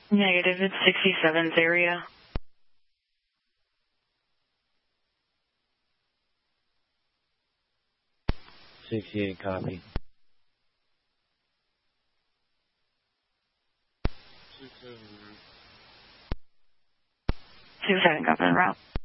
Negative, it's 67th area. 68, copy. 27, copy, route.